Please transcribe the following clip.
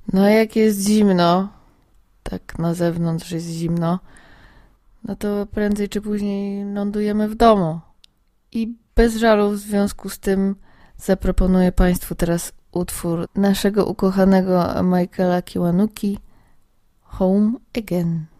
No jak jest zimno, tak na zewnątrz jest zimno, no to prędzej czy później lądujemy w domu. I bez żalu w związku z tym zaproponuję Państwu teraz utwór naszego ukochanego Michaela Kiwanuki Home Again.